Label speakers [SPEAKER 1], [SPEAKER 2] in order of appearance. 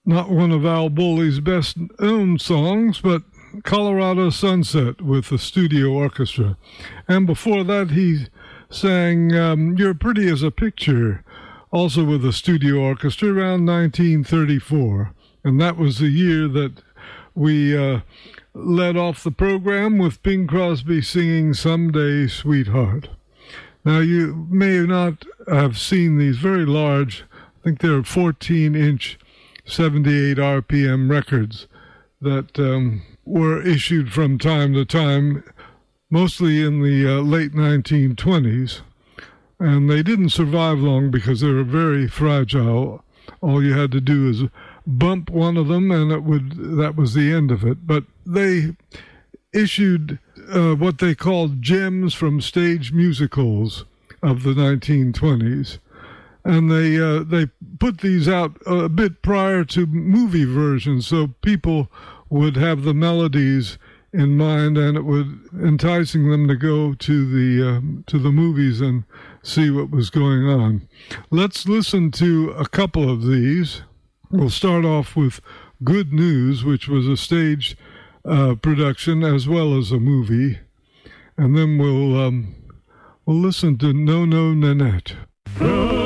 [SPEAKER 1] not one of Al Bowley's best known songs, but Colorado Sunset with the studio orchestra. And before that, he sang You're Pretty as a Picture, also with the studio orchestra, around 1934. And that was the year that we led off the program with Bing Crosby singing Someday, Sweetheart. Now, you may not have seen these very large, I think they're 14-inch, 78 RPM records that were issued from time to time, mostly in the late 1920s. And they didn't survive long because they were very fragile. All you had to do is bump one of them and that was the end of it. But they issued what they called gems from stage musicals of the 1920s. And they put these out a bit prior to movie versions, so people would have the melodies in mind, and it would enticing them to go to the movies and see what was going on. Let's listen to a couple of these. We'll start off with Good News, which was a stage production as well as a movie, and then we'll listen to No No Nanette.